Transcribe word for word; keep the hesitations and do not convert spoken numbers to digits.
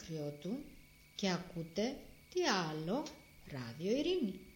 κρυό του και ακούτε τι άλλο ράδιο Ειρήνη.